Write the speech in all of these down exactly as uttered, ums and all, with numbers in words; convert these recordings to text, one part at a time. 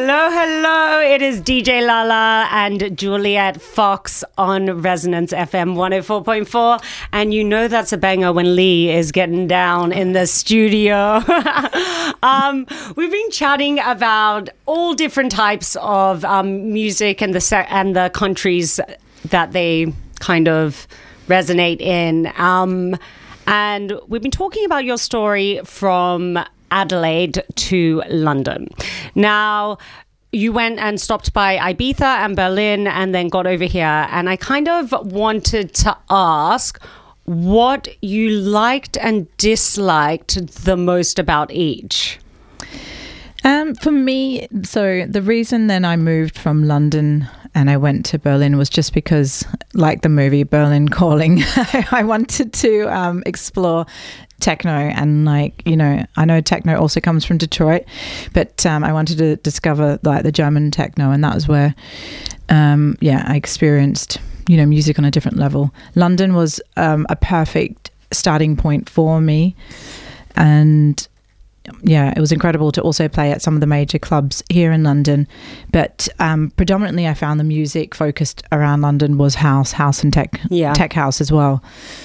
Hello, hello. It is D J Lala and Juliet Fox on Resonance F M one oh four point four. And you know that's a banger when Lee is getting down in the studio. um, we've been chatting about all different types of um, music and the se- and the countries that they kind of resonate in. Um, and we've been talking about your story from Adelaide to London. Now, you went and stopped by Ibiza and Berlin and then got over here. And I kind of wanted to ask what you liked and disliked the most about each. Um, for me, so the reason then I moved from London and I went to Berlin was just because, like the movie Berlin Calling, I wanted to um, explore techno. And like, you know, I know techno also comes from Detroit, but um, I wanted to discover like the German techno, and that was where, um, yeah, I experienced, you know, music on a different level. London was um, a perfect starting point for me, and yeah, it was incredible to also play at some of the major clubs here in London. But um, predominantly I found the music focused around London was house, house and tech, yeah. tech house as well,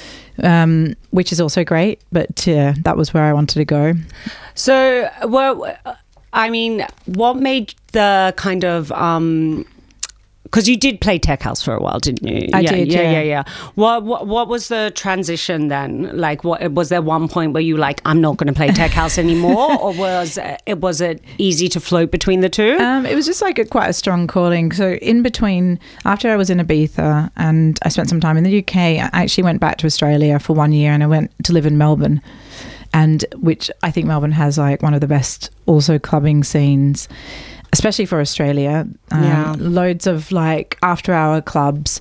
um, which is also great. But yeah, that was where I wanted to go. So, well, I mean, what made the kind of... Um Because you did play tech house for a while, didn't you? I yeah, did, yeah, yeah. yeah, yeah. What, what what was the transition then? Like, what was there one point where you like, I'm not going to play tech house anymore, or was it was it easy to float between the two? Um, it was just like a, quite a strong calling. So in between, after I was in Ibiza and I spent some time in the U K, I actually went back to Australia for one year and I went to live in Melbourne, and which I think Melbourne has like one of the best also clubbing scenes, especially for Australia. Um, yeah. Loads of like after hour clubs.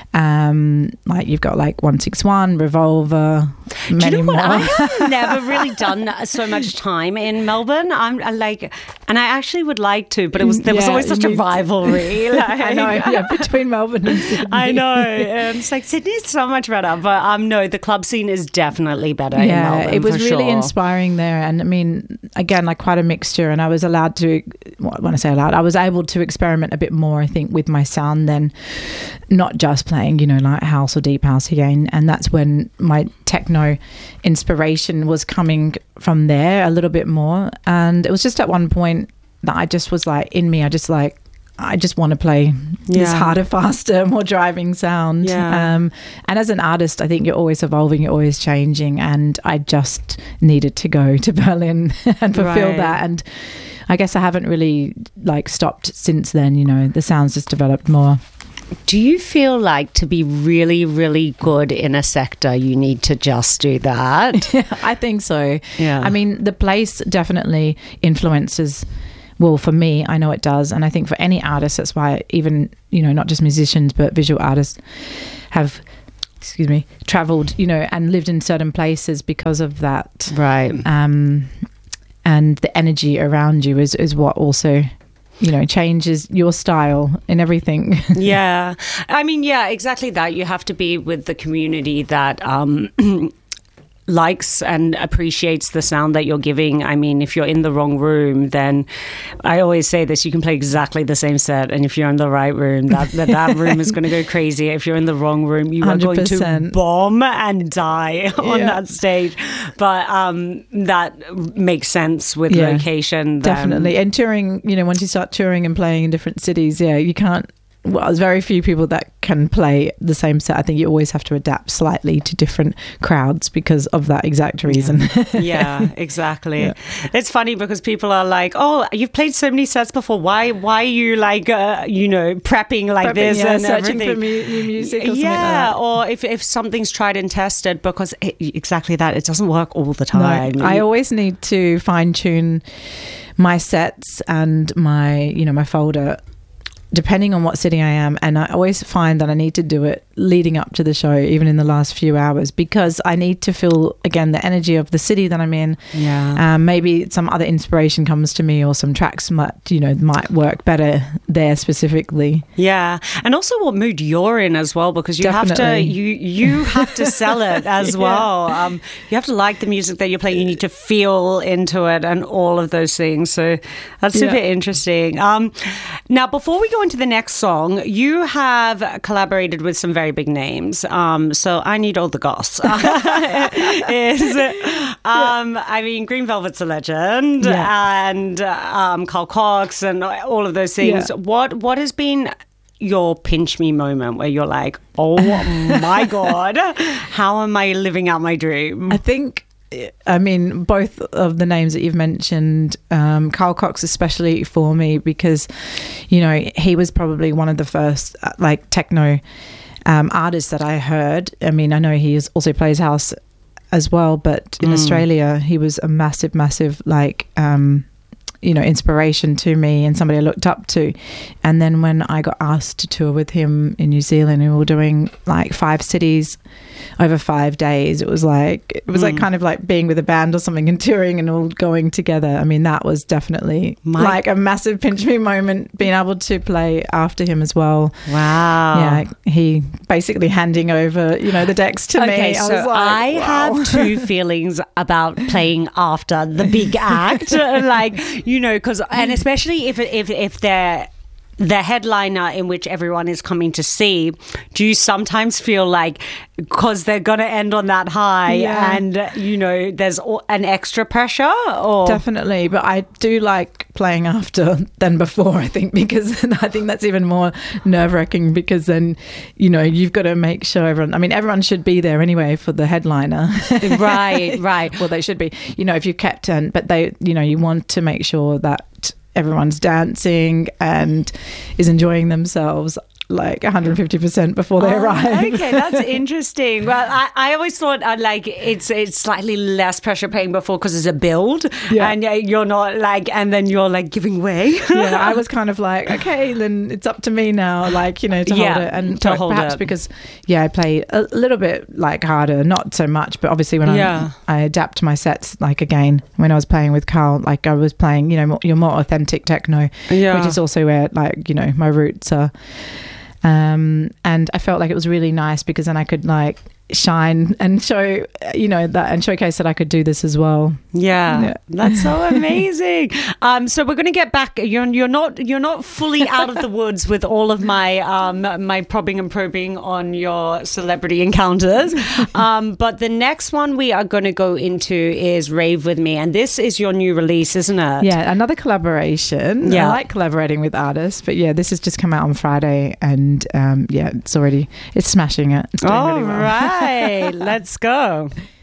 Um, like you've got like one sixty-one, Revolver, many Do you know more. what? I have never really done so much time in Melbourne. I'm I like, and I actually would like to, but it was there was Yeah, always such a rivalry. Like, I know, yeah, between Melbourne and Sydney. I know. And it's like Sydney's so much better, but um, no, the club scene is definitely better in Yeah, Melbourne. it was for really sure. inspiring there. And I mean, again, like quite a mixture. And I was allowed to, well, when I say allowed, I was able to experiment a bit more, I think, with my sound than not just playing, you know, like house or deep house again. And that's when my techno inspiration was coming from there a little bit more. And it was just at one point that I just was like, in me, I just like, I just want to play yeah. this harder, faster, more driving sound. Yeah. Um, and as an artist, I think you're always evolving, you're always changing. And I just needed to go to Berlin and fulfill Right. that. And I guess I haven't really like stopped since then, you know, the sounds just developed more. Do you feel like to be really, really good in a sector, you need to just do that? I think so. Yeah. I mean, the place definitely influences. Well, for me, I know it does. And I think for any artist, that's why even, you know, not just musicians, but visual artists have, excuse me, traveled, you know, and lived in certain places because of that. Right. Um, and the energy around you is, is what also, you know, changes your style in everything. Yeah. I mean, yeah, exactly that. You have to be with the community that um, likes and appreciates the sound that you're giving. I mean, if you're in the wrong room, then I always say this, you can play exactly the same set. And if you're in the right room, that that, that room is going to go crazy. If you're in the wrong room, you are going to bomb and die on yeah. that stage. But um, that makes sense with yeah, location. Then. Definitely. And touring, you know, once you start touring and playing in different cities, yeah, you can't, well, there's very few people that can play the same set. I think you always have to adapt slightly to different crowds because of that exact reason. Yeah, yeah exactly. Yeah. It's funny because people are like, oh, you've played so many sets before. Why Why are you like, uh, you know, prepping like prepping, this yeah, and searching everything? for mu- new music or something yeah, like that. Or if, if something's tried and tested, because it, exactly that, it doesn't work all the time. No, I always need to fine tune my sets and my, you know, my folder depending on what city I am, and I always find that I need to do it leading up to the show, even in the last few hours, because I need to feel, again, the energy of the city that I'm in. Yeah. Um, maybe some other inspiration comes to me, or some tracks might, you know, might work better there specifically. Yeah. And also what mood you're in as well, because you Definitely. have to you you have to sell it as Yeah. well. Um, you have to like the music that you're playing. You need to feel into it and all of those things. So that's super Yeah. interesting. Um, now, before we go into the next song, you have collaborated with some very big names. Um, so I need all the goss. Is um, I mean, Green Velvet's a legend, Yeah. and um, Carl Cox, and all of those things. Yeah. What what has been your pinch me moment where you're like, oh my God, how am I living out my dream? I think, I mean, both of the names that you've mentioned, um, Carl Cox especially for me, because, you know, he was probably one of the first uh, like techno um, artists that I heard. I mean, I know he is, also plays house as well, but in mm. Australia, he was a massive, massive like, um, you know, inspiration to me and somebody I looked up to. And then when I got asked to tour with him in New Zealand, we were doing like five cities over five days. It was like, it was mm. like kind of like being with a band or something and touring and all going together. I mean, that was definitely My- like a massive pinch me moment, being able to play after him as well. Wow. Yeah. He basically handing over, you know, the decks to okay, me. I so was like, I wow. have two feelings about playing after the big act. Like, you know, because, and especially if, if, if they're, the headliner in which everyone is coming to see, do you sometimes feel like, because they're going to end on that high yeah. and, you know, there's an extra pressure? Or Definitely, but I do like playing after than before, I think, because I think that's even more nerve-wracking, because then, you know, you've got to make sure everyone, I mean, everyone should be there anyway for the headliner. Right, right. Well, they should be, you know, if you kept, and but they, you know, you want to make sure that everyone's dancing and is enjoying themselves like one hundred fifty percent before they oh, arrive. Okay, that's interesting. Well, I, I always thought uh, like it's it's slightly less pressure playing before because it's a build, yeah. and uh, you're not like, and then you're like giving way. Yeah, I was kind of like, okay, then it's up to me now, like, you know, to yeah, hold it, and to per- hold perhaps it. because yeah, I play a little bit like harder, not so much, but obviously when yeah. I I adapt my sets, like again when I was playing with Carl, like I was playing, you know, more, your more authentic techno, yeah. which is also where like, you know, my roots are. Um, and I felt like it was really nice because then I could like shine and show, you know, that and showcase that I could do this as well. Yeah, yeah. That's so amazing. um, so we're going to get back. You're you're not you're not fully out of the woods with all of my um my probing and probing on your celebrity encounters. Um, but the next one we are going to go into is Rave With Me, and this is your new release, isn't it? Yeah, another collaboration. Yeah. I like collaborating with artists, but yeah, this has just come out on Friday, and um, yeah, it's already it's smashing it. It's doing All really well. right, let's go.